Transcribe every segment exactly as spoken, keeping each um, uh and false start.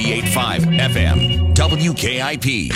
ninety-eight point five F M, W K I P.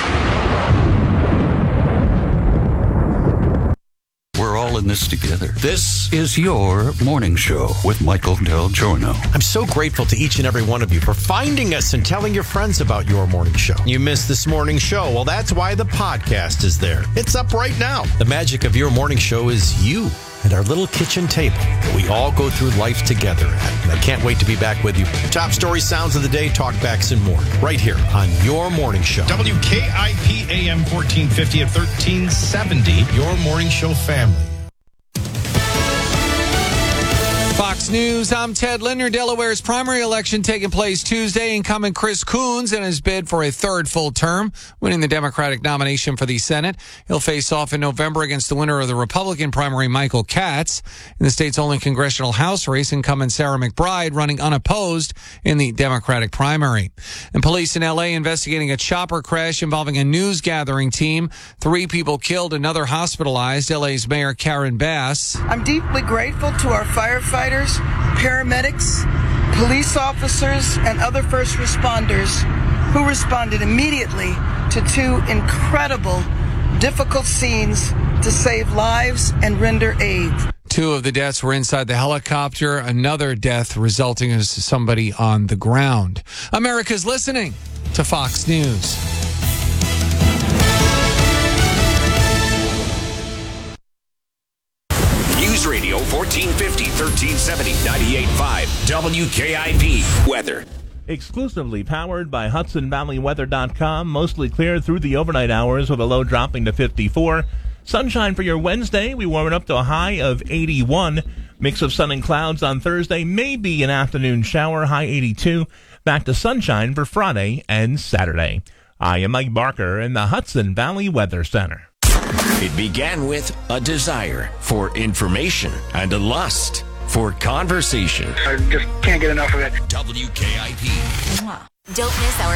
We're all in this together. This is your morning show with Michael Del Giorno. I'm so grateful to each and every one of you for finding us and telling your friends about your morning show. You missed this morning show. Well, that's why the podcast is there. It's up right now. The magic of your morning show is you and our little kitchen table that we all go through life together at. And I can't wait to be back with you. Top stories, sounds of the day, talkbacks, and more right here on your morning show. W K I P A M fourteen fifty at thirteen seventy, your morning show family. Fox News, I'm Ted Linder. Delaware's primary election taking place Tuesday. Incumbent Chris Coons in his bid for a third full term, winning the Democratic nomination for the Senate. He'll face off in November against the winner of the Republican primary, Michael Katz. In the state's only congressional House race, incumbent Sarah McBride running unopposed in the Democratic primary. And police in L A investigating a chopper crash involving a news gathering team. Three people killed, another hospitalized. L A's Mayor Karen Bass. I'm deeply grateful to our firefighters, paramedics, police officers, and other first responders who responded immediately to two incredible, difficult scenes to save lives and render aid. Two of the deaths were inside the helicopter. Another death resulting in somebody on the ground. America's listening to Fox News. News Radio fourteen fifty, thirteen seventy, ninety-eight point five W K I P. Weather. Exclusively powered by Hudson Valley Weather dot com. Mostly clear through the overnight hours with a low dropping to fifty-four. Sunshine for your Wednesday. We warm it up to a high of eighty-one. Mix of sun and clouds on Thursday. Maybe an afternoon shower, high eighty-two. Back to sunshine for Friday and Saturday. I am Mike Barker in the Hudson Valley Weather Center. It began with a desire for information and a lust for conversation. I just can't get enough of it. W K I P. Don't miss our